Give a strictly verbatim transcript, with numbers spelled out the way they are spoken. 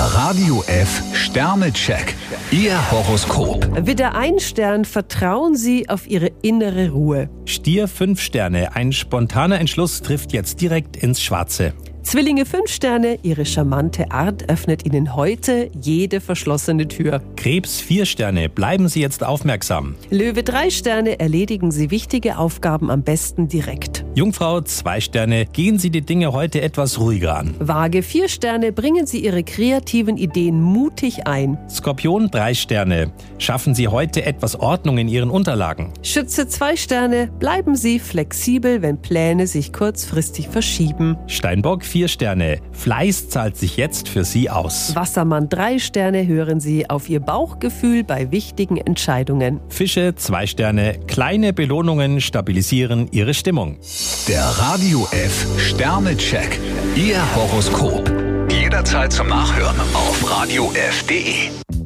Radio F Sternecheck. Ihr Horoskop. Widder ein Stern, vertrauen Sie auf Ihre innere Ruhe. Stier fünf Sterne, ein spontaner Entschluss trifft jetzt direkt ins Schwarze. Zwillinge fünf Sterne, Ihre charmante Art öffnet Ihnen heute jede verschlossene Tür. Krebs vier Sterne, bleiben Sie jetzt aufmerksam. Löwe drei Sterne, erledigen Sie wichtige Aufgaben am besten direkt. Jungfrau zwei Sterne, gehen Sie die Dinge heute etwas ruhiger an. Waage vier Sterne, bringen Sie Ihre kreativen Ideen mutig ein. Skorpion drei Sterne, schaffen Sie heute etwas Ordnung in Ihren Unterlagen. Schütze zwei Sterne, bleiben Sie flexibel, wenn Pläne sich kurzfristig verschieben. Steinbock vier Sterne, Fleiß zahlt sich jetzt für Sie aus. Wassermann drei Sterne, hören Sie auf Ihr Bauchgefühl bei wichtigen Entscheidungen. Fische zwei Sterne, kleine Belohnungen stabilisieren Ihre Stimmung. Der Radio F Sternecheck. Ihr Horoskop. Jederzeit zum Nachhören auf radio f punkt de.